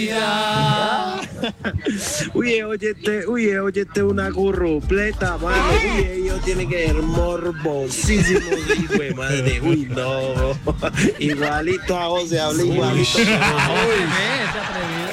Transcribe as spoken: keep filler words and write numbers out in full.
Uy, oye, este, uy, oye, este una currupleta, mano. Uy, ellos tienen que ser morbosísimos, hijo de madre. Uy, no. Igualito a José, habla igualito. Uy, ve, ese atrevido.